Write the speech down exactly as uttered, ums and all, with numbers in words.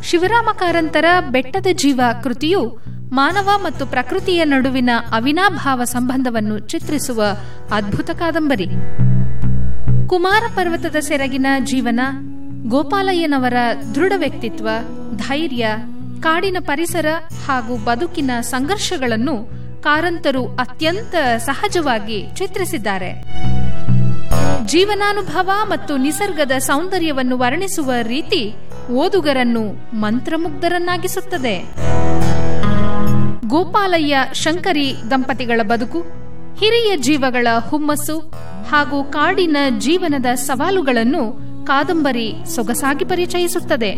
ಶಿವರಾಮ ಕಾರಂತರ ಬೆಟ್ಟದ ಜೀವ ಕೃತಿಯು ಮಾನವ ಮತ್ತು ಪ್ರಕೃತಿಯ ನಡುವಿನ ಅವಿನಾಭಾವ ಸಂಬಂಧವನ್ನು ಚಿತ್ರಿಸುವ ಅದ್ಭುತ ಕಾದಂಬರಿ. ಕುಮಾರ ಪರ್ವತದ ಸೆರಗಿನ ಜೀವನ, ಗೋಪಾಲಯ್ಯನವರ ದೃಢ ವ್ಯಕ್ತಿತ್ವ, ಧೈರ್ಯ, ಕಾಡಿನ ಪರಿಸರ ಹಾಗೂ ಬದುಕಿನ ಸಂಘರ್ಷಗಳನ್ನು ಕಾರಂತರು ಅತ್ಯಂತ ಸಹಜವಾಗಿ ಚಿತ್ರಿಸಿದ್ದಾರೆ. ಜೀವನಾನುಭವ ಮತ್ತು ನಿಸರ್ಗದ ಸೌಂದರ್ಯವನ್ನು ವರ್ಣಿಸುವ ರೀತಿ ಓದುಗರನ್ನು ಮಂತ್ರಮುಗ್ಧರನ್ನಾಗಿಸುತ್ತದೆ. ಗೋಪಾಲಯ್ಯ ಶಂಕರಿ ದಂಪತಿಗಳ ಬದುಕು, ಹಿರಿಯ ಜೀವಗಳ ಹುಮ್ಮಸ್ಸು ಹಾಗೂ ಕಾಡಿನ ಜೀವನದ ಸವಾಲುಗಳನ್ನು ಕಾದಂಬರಿ ಸೊಗಸಾಗಿ ಪರಿಚಯಿಸುತ್ತದೆ.